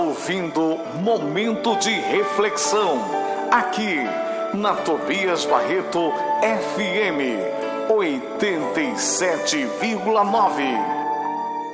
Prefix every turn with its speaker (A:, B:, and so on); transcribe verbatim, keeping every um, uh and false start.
A: Ouvindo Momento de Reflexão, aqui na Tobias Barreto F M oitenta e sete vírgula nove.